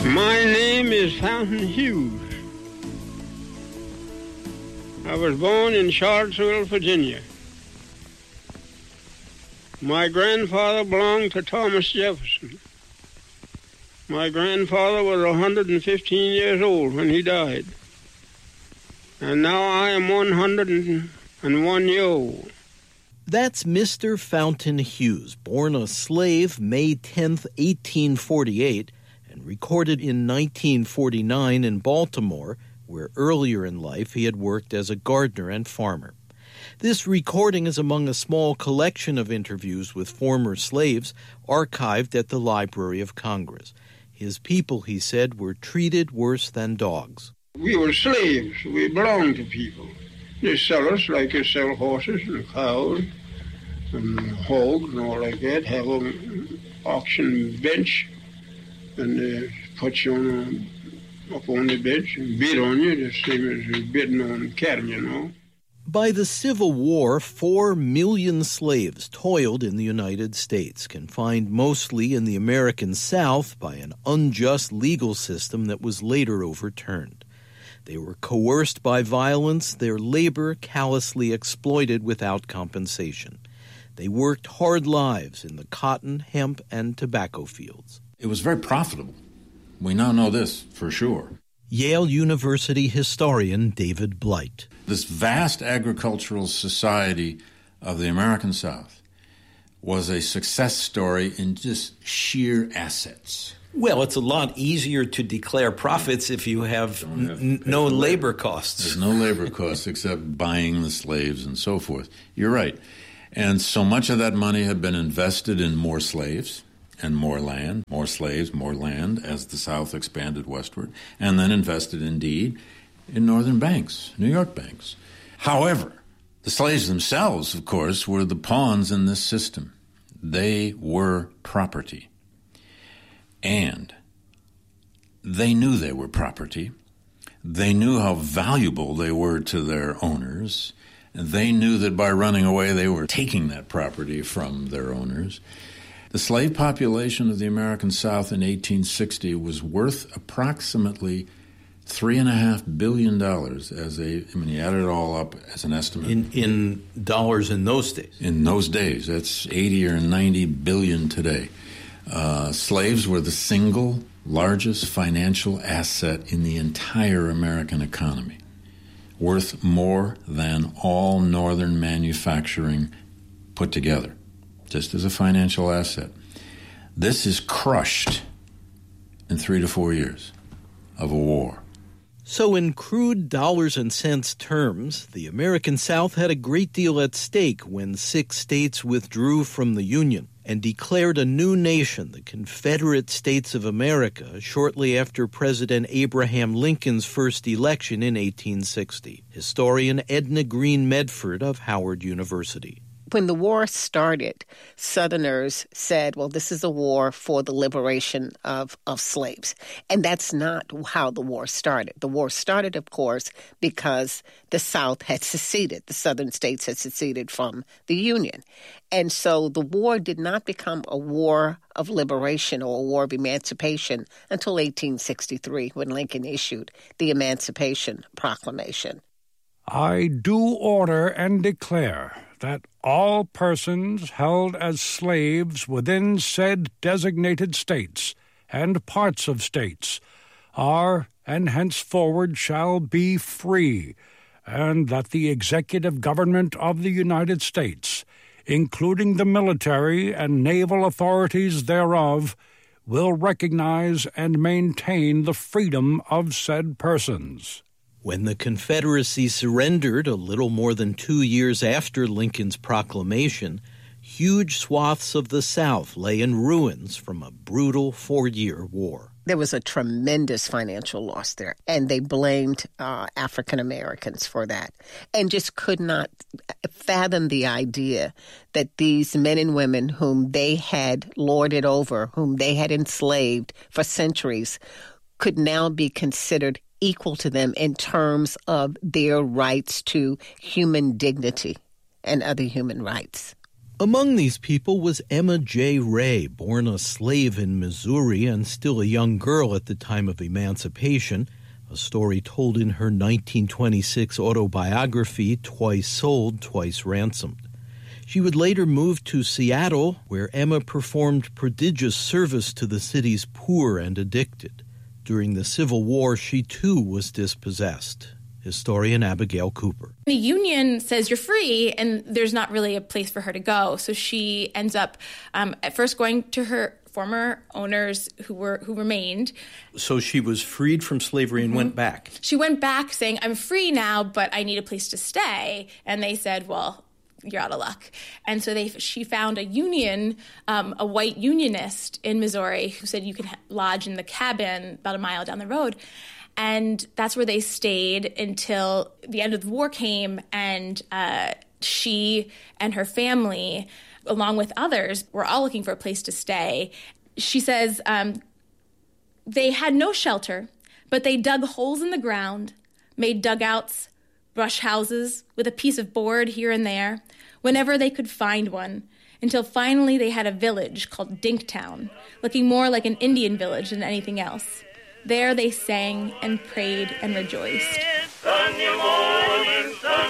My name is Fountain Hughes. I was born in Charlottesville, Virginia. My grandfather belonged to Thomas Jefferson. My grandfather was 115 years old when he died. And now I am 101 years old. That's Mr. Fountain Hughes, born a slave May 10th, 1848, and recorded in 1949 in Baltimore, where earlier in life he had worked as a gardener and farmer. This recording is among a small collection of interviews with former slaves archived at the Library of Congress. His people, he said, were treated worse than dogs. We were slaves. We belonged to people. They sell us like they sell horses and cows and hogs and all like that. Have an auction bench, and they put you up on the bench and bid on you, the same as bidding on cattle, you know. By the Civil War, 4 million slaves toiled in the United States, confined mostly in the American South by an unjust legal system that was later overturned. They were coerced by violence, their labor callously exploited without compensation. They worked hard lives in the cotton, hemp, and tobacco fields. It was very profitable. We now know this for sure. Yale University historian David Blight. This vast agricultural society of the American South was a success story in just sheer assets. Well, it's a lot easier to declare profits if you have no labor costs. There's no labor costs except buying the slaves and so forth. You're right. And so much of that money had been invested in more slaves and more land, more slaves, more land as the South expanded westward, and then invested indeed in northern banks, New York banks. However, the slaves themselves, of course, were the pawns in this system. They were property. And they knew they were property. They knew how valuable they were to their owners. And they knew that by running away, they were taking that property from their owners. The slave population of the American South in 1860 was worth approximately $3.5 billion when you add it all up as an estimate. In dollars in those days? In those days. That's 80 or 90 billion today. Slaves were the single largest financial asset in the entire American economy, worth more than all northern manufacturing put together, just as a financial asset. This is crushed in 3 to 4 years of a war. So in crude dollars and cents terms, the American South had a great deal at stake when 6 states withdrew from the Union and declared a new nation, the Confederate States of America, shortly after President Abraham Lincoln's first election in 1860. Historian Edna Green Medford of Howard University. When the war started, Southerners said, well, this is a war for the liberation of slaves. And that's not how the war started. The war started, of course, because the South had seceded. The Southern states had seceded from the Union. And so the war did not become a war of liberation or a war of emancipation until 1863, when Lincoln issued the Emancipation Proclamation. I do order and declare that all persons held as slaves within said designated states and parts of states are and henceforward shall be free, and that the executive government of the United States, including the military and naval authorities thereof, will recognize and maintain the freedom of said persons. When the Confederacy surrendered a little more than 2 years after Lincoln's proclamation, huge swaths of the South lay in ruins from a brutal 4-year war. There was a tremendous financial loss there, and they blamed African Americans for that, and just could not fathom the idea that these men and women whom they had lorded over, whom they had enslaved for centuries, could now be considered equal to them in terms of their rights to human dignity and other human rights. Among these people was Emma J. Ray, born a slave in Missouri and still a young girl at the time of emancipation, a story told in her 1926 autobiography, Twice Sold, Twice Ransomed. She would later move to Seattle, where Emma performed prodigious service to the city's poor and addicted. During the Civil War, she too was dispossessed. Historian Abigail Cooper. The union says you're free, and there's not really a place for her to go. So she ends up at first going to her former owners who remained. So she was freed from slavery and went back. She went back saying, I'm free now, but I need a place to stay. And they said, well, you're out of luck. And so she found a union, a white unionist in Missouri who said you can lodge in the cabin about a mile down the road. And that's where they stayed until the end of the war came, and she and her family, along with others, were all looking for a place to stay. She says they had no shelter, but they dug holes in the ground, made dugouts, brush houses with a piece of board here and there, whenever they could find one, until finally they had a village called Dinktown, looking more like an Indian village than anything else. There they sang and prayed and rejoiced. Sunday morning,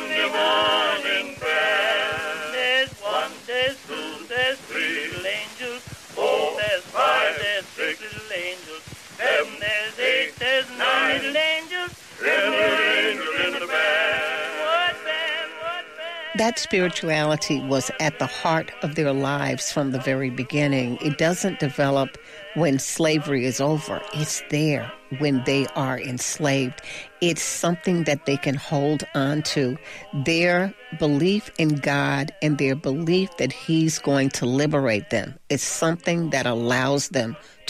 prayer. There's one, there's two, there's three little angels. Four, there's five, there's six little angels. Seven, there's eight, there's nine little angels. Ten little angels in the band. What band, what band? That spirituality was at the heart of their lives from the very beginning. It doesn't develop when slavery is over. It's there when they are enslaved. It's something that they can hold on to. Their belief in God and their belief that He's going to liberate them is something that allows them